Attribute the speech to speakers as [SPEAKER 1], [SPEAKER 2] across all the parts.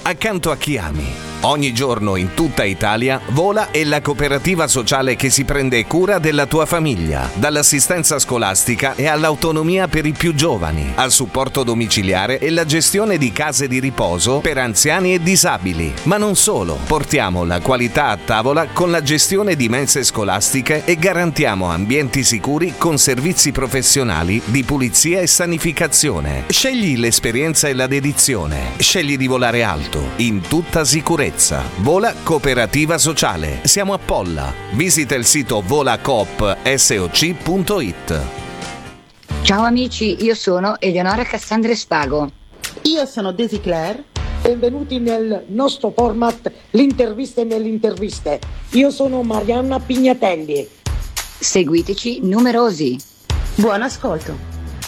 [SPEAKER 1] accanto a chi ami. Ogni giorno in tutta Italia Vola è la cooperativa sociale che si prende cura della tua famiglia, dall'assistenza scolastica e all'autonomia per i più giovani, al supporto domiciliare e la gestione di case di riposo per anziani e disabili. Ma non solo, portiamo la qualità a tavola con la gestione di mense scolastiche e garantiamo ambienti sicuri con servizi professionali di pulizia e sanificazione. Scegli l'esperienza e la dedizione. Scegli di volare alto, in tutta sicurezza. Vola Cooperativa Sociale. Siamo a Polla. Visita il sito volacoop.soc.it.
[SPEAKER 2] Ciao amici, io sono Eleonora Cassandra Spago.
[SPEAKER 3] Io sono Daisy Claire.
[SPEAKER 4] Benvenuti nel nostro format L'intervista nelle interviste. Io sono Marianna Pignatelli.
[SPEAKER 2] Seguiteci numerosi.
[SPEAKER 3] Buon ascolto.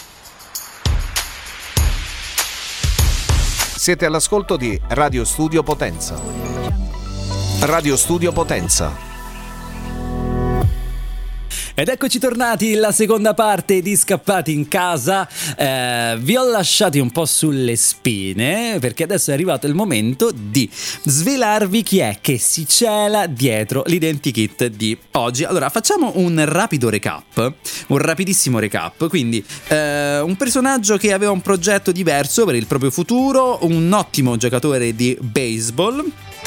[SPEAKER 1] Siete all'ascolto di Radio Studio Potenza. Radio Studio Potenza.
[SPEAKER 5] Ed eccoci tornati, la seconda parte di Scappati in Casa. Vi ho lasciati un po' sulle spine perché adesso è arrivato il momento di svelarvi chi è che si cela dietro l'identikit di oggi. Allora, facciamo un rapido recap, un rapidissimo recap. Quindi un personaggio che aveva un progetto diverso per il proprio futuro, un ottimo giocatore di baseball.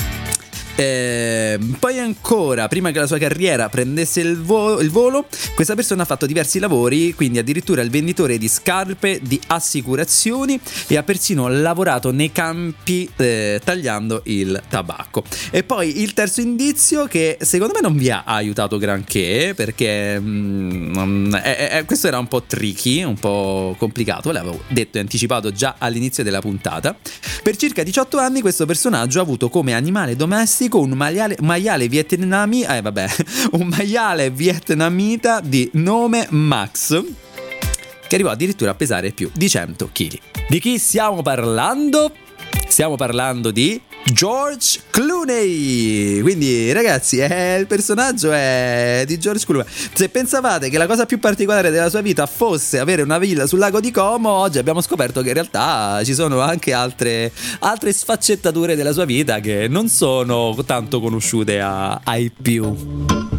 [SPEAKER 5] Poi ancora, prima che la sua carriera prendesse il volo, questa persona ha fatto diversi lavori, quindi addirittura il venditore di scarpe, di assicurazioni, e ha persino lavorato nei campi tagliando il tabacco. E poi il terzo indizio, che secondo me non vi ha aiutato granché, perché questo era un po' tricky, un po' complicato, l'avevo detto e anticipato già all'inizio della puntata. Per circa 18 anni questo personaggio ha avuto come animale domestico un maiale vietnamita di nome Max, che arrivò addirittura a pesare più di 100 kg. Di chi stiamo parlando? Stiamo parlando di George Clooney. Quindi ragazzi, il personaggio è di George Clooney. Se pensavate che la cosa più particolare della sua vita fosse avere una villa sul lago di Como, oggi abbiamo scoperto che in realtà ci sono anche altre sfaccettature della sua vita che non sono tanto conosciute ai più.